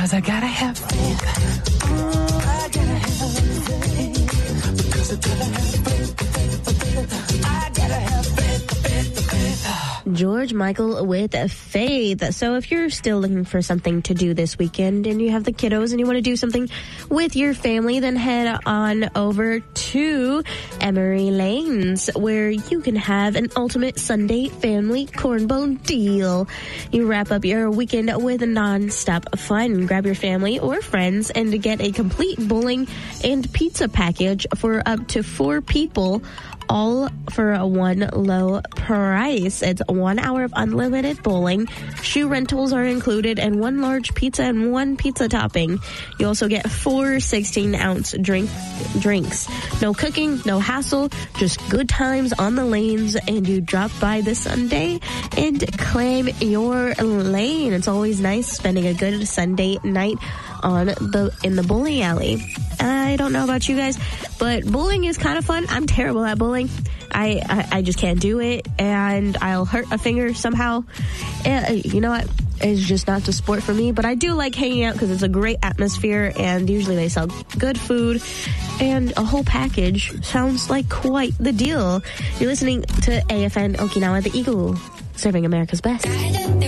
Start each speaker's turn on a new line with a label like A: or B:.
A: 'cause I gotta have faith. I gotta have faith. Because I gotta have faith. I gotta have faith.
B: George Michael with Faith. So if you're still looking for something to do this weekend and you have the kiddos and you want to do something with your family, then head on over to Emery Lanes, where you can have an ultimate Sunday family cornbone deal. You wrap up your weekend with non-stop fun. Grab your family or friends and get a complete bowling and pizza package for up to 4 people, all for one low price. It's 1 hour of unlimited bowling. Shoe rentals are included, and 1 large pizza and 1 pizza topping. You also get 4 16-ounce drinks. No cooking, no hassle, just good times on the lanes, and you drop by this Sunday and claim your lane. It's always nice spending a good Sunday night in the bowling alley. I don't know about you guys, but bowling is kind of fun. I'm terrible at bowling. I just can't do it, and I'll hurt a finger somehow. You know what? It's just not the sport for me, but I do like hanging out because it's a great atmosphere, and usually they sell good food, and a whole package sounds like quite the deal. You're listening to AFN Okinawa, the Eagle, serving America's best.